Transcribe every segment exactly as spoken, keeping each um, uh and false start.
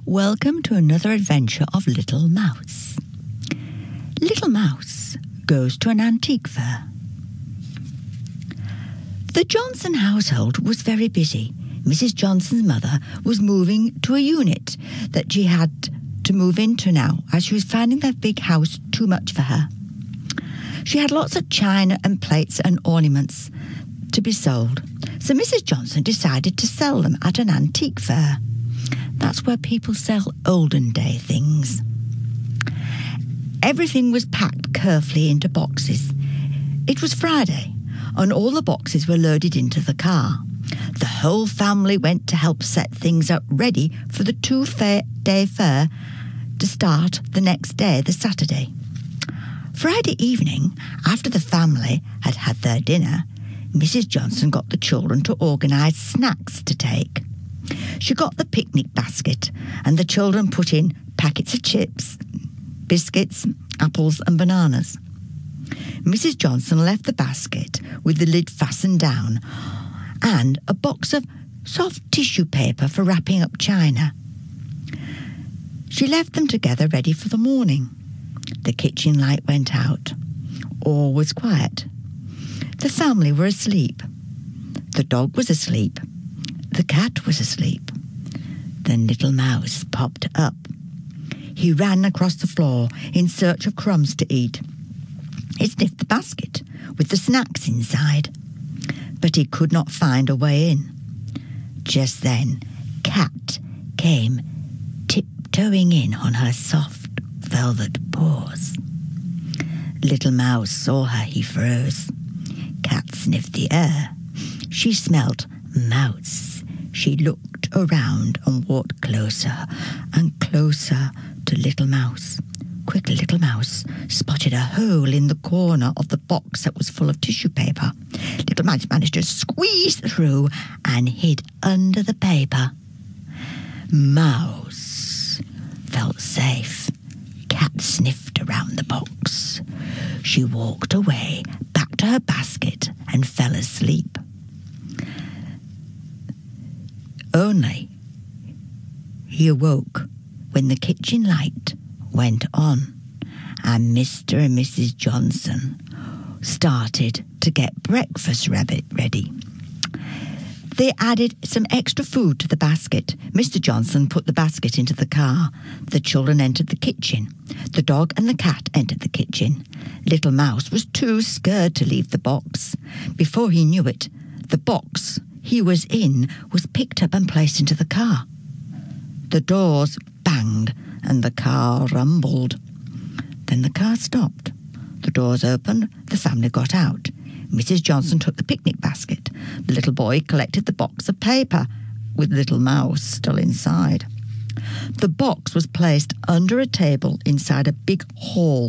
Welcome to another adventure of Little Mouse. Little Mouse goes to an antique fair. The Johnson household was very busy. Missus Johnson's mother was moving to a unit that she had to move into now, as she was finding that big house too much for her. She had lots of china and plates and ornaments to be sold, so Missus Johnson decided to sell them at an antique fair. That's where people sell olden day things. Everything was packed carefully into boxes. It was Friday, and all the boxes were loaded into the car. The whole family went to help set things up ready for the two-day fair to start the next day, the Saturday. Friday evening, after the family had had their dinner, Missus Johnson got the children to organise snacks to take. She got the picnic basket, and the children put in packets of chips, biscuits, apples and bananas. Missus Johnson left the basket with the lid fastened down and a box of soft tissue paper for wrapping up china. She left them together ready for the morning. The kitchen light went out. All was quiet. The family were asleep. The dog was asleep. The cat was asleep. Then Little Mouse popped up. He ran across the floor in search of crumbs to eat. He sniffed the basket with the snacks inside, but he could not find a way in. Just then, Cat came tiptoeing in on her soft velvet paws. Little Mouse saw her, he froze. Cat sniffed the air. She smelt mouse. She looked around and walked closer and closer to Little Mouse. Quickly, Little Mouse spotted a hole in the corner of the box that was full of tissue paper. Little Mouse managed to squeeze through and hid under the paper. Mouse felt safe. Cat sniffed around the box. She walked away, back to her basket, and fell asleep. Only he awoke when the kitchen light went on and Mister and Missus Johnson started to get breakfast ready. They added some extra food to the basket. Mister Johnson put the basket into the car. The children entered the kitchen. The dog and the cat entered the kitchen. Little Mouse was too scared to leave the box. Before he knew it, the box he was in was picked up and placed into the car. The doors banged and the car rumbled. Then the car stopped. The doors opened. The family got out. Missus Johnson took the picnic basket. The little boy collected the box of paper with Little Mouse still inside. The box was placed under a table inside a big hall.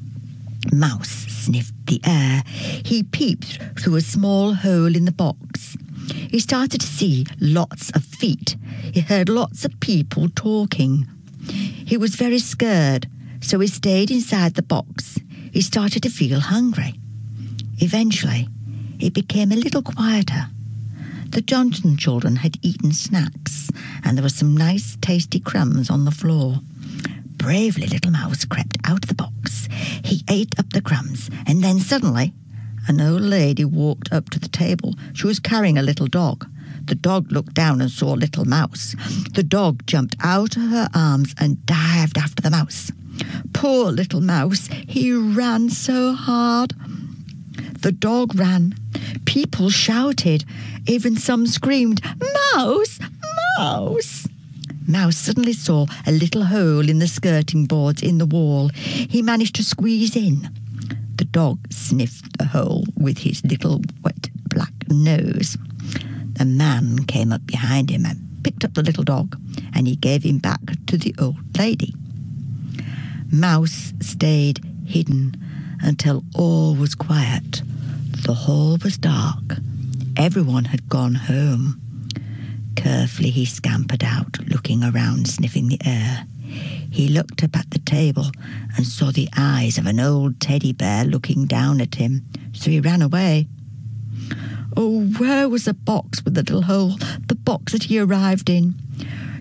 Mouse sniffed the air. He peeped through a small hole in the box. He started to see lots of feet. He heard lots of people talking. He was very scared, so he stayed inside the box. He started to feel hungry. Eventually, it became a little quieter. The Johnson children had eaten snacks, and there were some nice, tasty crumbs on the floor. Bravely, Little Mouse crept out of the box. He ate up the crumbs, and then suddenly, an old lady walked up to the table. She was carrying a little dog. The dog looked down and saw Little Mouse. The dog jumped out of her arms and dived after the mouse. Poor Little Mouse, he ran so hard. The dog ran. People shouted. Even some screamed, "Mouse! Mouse!" Mouse suddenly saw a little hole in the skirting boards in the wall. He managed to squeeze in. The dog sniffed the hole with his little wet black nose. A man came up behind him and picked up the little dog, and he gave him back to the old lady. Mouse stayed hidden until all was quiet. The hall was dark. Everyone had gone home. Carefully he scampered out, looking around, sniffing the air. He looked up at the table and saw the eyes of an old teddy bear looking down at him, so he ran away. Oh, where was the box with the little hole, the box that he arrived in?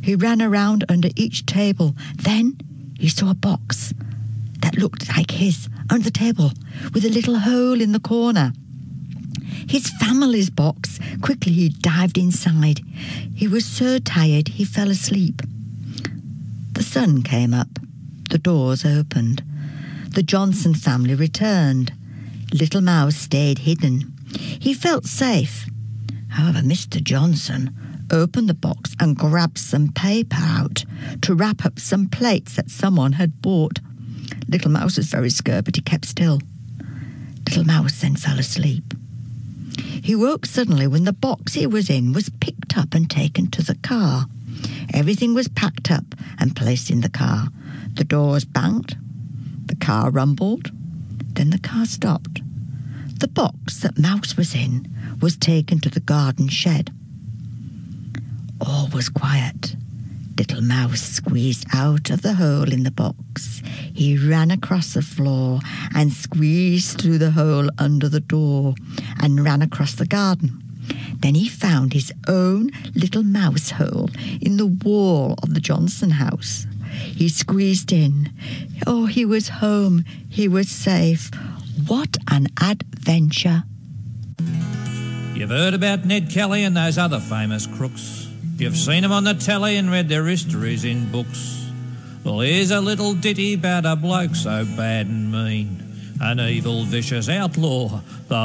He ran around under each table. Then he saw a box that looked like his under the table with a little hole in the corner. His family's box. Quickly he dived inside. He was so tired he fell asleep. The sun came up. The doors opened. The Johnson family returned. Little Mouse stayed hidden. He felt safe. However, Mister Johnson opened the box and grabbed some paper out to wrap up some plates that someone had bought. Little Mouse was very scared, but he kept still. Little Mouse then fell asleep. He woke suddenly when the box he was in was picked up and taken to the car. Everything was packed up and placed in the car. The doors banged. The car rumbled. Then the car stopped. The box that Mouse was in was taken to the garden shed. All was quiet. Little Mouse squeezed out of the hole in the box. He ran across the floor and squeezed through the hole under the door and ran across the garden. Then he found his own little mouse hole in the wall of the Johnson house. He squeezed in. Oh, he was home. He was safe. What an adventure. You've heard about Ned Kelly and those other famous crooks. You've seen them on the telly and read their histories in books. Well, here's a little ditty about a bloke so bad and mean, an evil, vicious outlaw, the